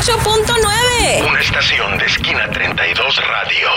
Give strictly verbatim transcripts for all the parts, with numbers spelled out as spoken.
ocho punto nueve. Una estación de Esquina treinta y dos Radio.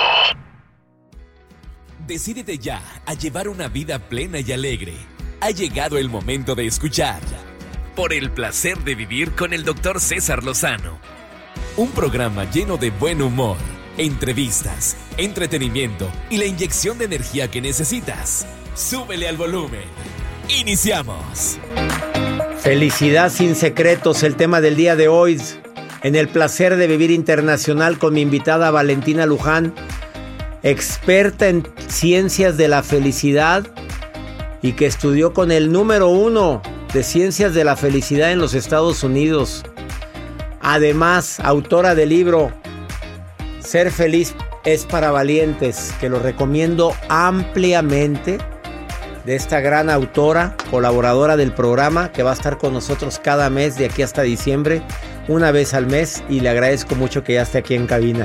Decídete ya a llevar una vida plena y alegre. Ha llegado el momento de escuchar Por el placer de vivir con el doctor César Lozano. Un programa lleno de buen humor, entrevistas, entretenimiento y la inyección de energía que necesitas. Súbele al volumen. ¡Iniciamos! Felicidad sin secretos, el tema del día de hoy. En el placer de vivir internacional con mi invitada Valentina Luján, experta en ciencias de la felicidad y que estudió con el número uno de ciencias de la felicidad en los Estados Unidos. Además, autora del libro Ser feliz es para valientes, que lo recomiendo ampliamente, de esta gran autora, colaboradora del programa, que va a estar con nosotros cada mes de aquí hasta diciembre, una vez al mes, y le agradezco mucho que ya esté aquí en cabina.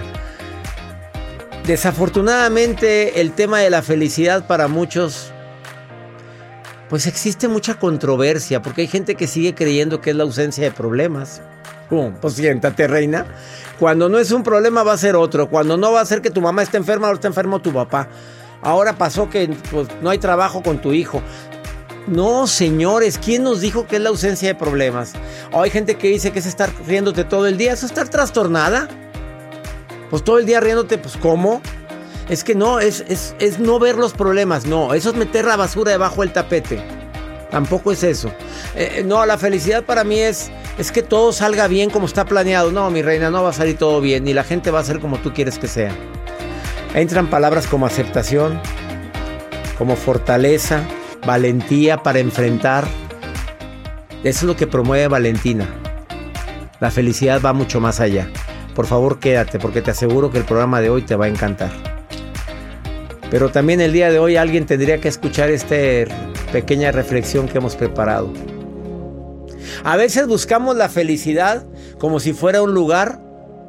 Desafortunadamente, el tema de la felicidad para muchos, pues existe mucha controversia, porque hay gente que sigue creyendo que es la ausencia de problemas. Uh, pues siéntate, reina. Cuando no es un problema va a ser otro. Cuando no va a ser que tu mamá esté enferma, ahora está enfermo tu papá. Ahora pasó que pues, no hay trabajo con tu hijo. No, señores, ¿quién nos dijo que es la ausencia de problemas? O hay gente que dice que es estar riéndote todo el día. ¿Eso es estar trastornada? Pues todo el día riéndote, pues ¿cómo? Es que no, es, es, es no ver los problemas. No, eso es meter la basura debajo del tapete. Tampoco es eso. Eh, no, la felicidad para mí es, es que todo salga bien como está planeado. No, mi reina, no va a salir todo bien. Ni la gente va a ser como tú quieres que sea. Entran palabras como aceptación, como fortaleza, valentía para enfrentar. Eso es lo que promueve Valentina. La felicidad va mucho más allá. Por favor, quédate, porque te aseguro que el programa de hoy te va a encantar. Pero también el día de hoy alguien tendría que escuchar esta pequeña reflexión que hemos preparado. A veces buscamos la felicidad como si fuera un lugar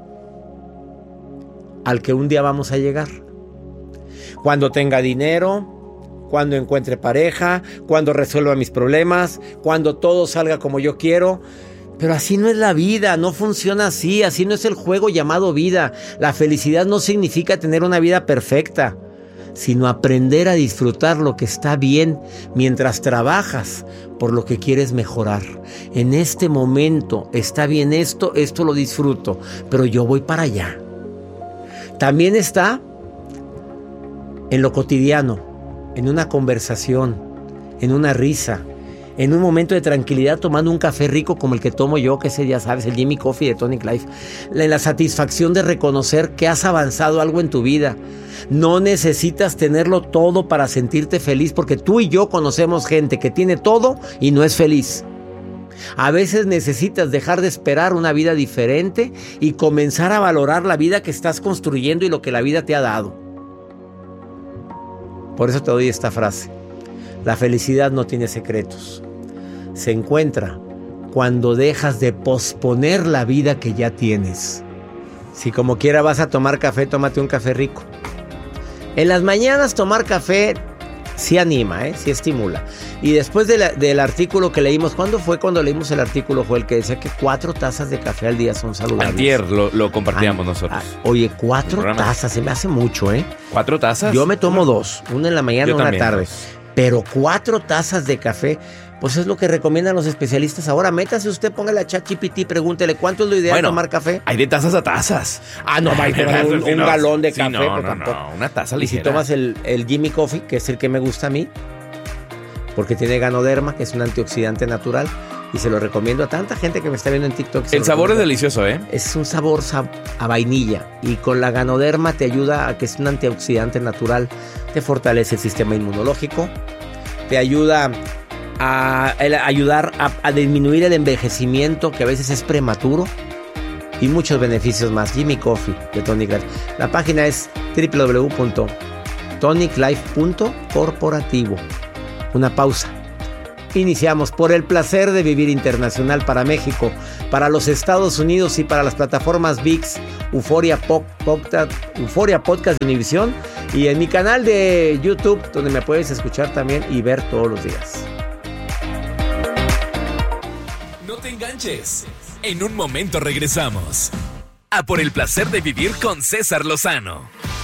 al que un día vamos a llegar. Cuando tenga dinero, cuando encuentre pareja, cuando resuelva mis problemas, cuando todo salga como yo quiero. Pero así no es la vida, no funciona así, así no es el juego llamado vida. La felicidad no significa tener una vida perfecta, sino aprender a disfrutar lo que está bien mientras trabajas por lo que quieres mejorar. En este momento está bien esto, esto lo disfruto, pero yo voy para allá. También está en lo cotidiano, en una conversación, en una risa, en un momento de tranquilidad tomando un café rico como el que tomo yo, que ese ya sabes, el Jimmy Coffee de Tonic Life. La, la satisfacción de reconocer que has avanzado algo en tu vida. No necesitas tenerlo todo para sentirte feliz, porque tú y yo conocemos gente que tiene todo y no es feliz. A veces necesitas dejar de esperar una vida diferente y comenzar a valorar la vida que estás construyendo y lo que la vida te ha dado. Por eso te doy esta frase. La felicidad no tiene secretos. Se encuentra cuando dejas de posponer la vida que ya tienes. Si como quiera vas a tomar café, tómate un café rico. En las mañanas tomar café sí anima, ¿eh? Sí estimula. Y después de la, del artículo que leímos, ¿cuándo fue cuando leímos el artículo, Joel, que decía que cuatro tazas de café al día son saludables? Antier lo, lo compartíamos An, nosotros. A, oye, cuatro tazas, se me hace mucho, ¿eh? ¿Cuatro tazas? Yo me tomo dos, una en la mañana y una en la tarde. Dos. Pero cuatro tazas de café, pues es lo que recomiendan los especialistas. Ahora métase usted, póngale a ChatGPT, pregúntele cuánto es lo ideal bueno, tomar café. Hay de tazas a tazas. Ah, no, va a tomar un, un galón de café. Sí, no, pues, no, tampoco. no, una taza y ligera. Y si tomas el, el Jimmy Coffee, que es el que me gusta a mí, porque tiene ganoderma, que es un antioxidante natural, y se lo recomiendo a tanta gente que me está viendo en TikTok. El sabor es delicioso, ¿eh? Es un sabor a vainilla, y con la ganoderma te ayuda a que es un antioxidante natural, te fortalece el sistema inmunológico, te ayuda a, a ayudar a, a disminuir el envejecimiento, que a veces es prematuro, y muchos beneficios más. Jimmy Coffee de Tonic Life. La página es doble u doble u doble u punto tonic life punto corporativo. Una pausa. Iniciamos por el placer de vivir internacional para México, para los Estados Unidos y para las plataformas V I X, Euforia, Pop, Podcast, Euforia Podcast de Univisión y en mi canal de YouTube, donde me puedes escuchar también y ver todos los días. No te enganches. En un momento regresamos. A por el placer de vivir con César Lozano.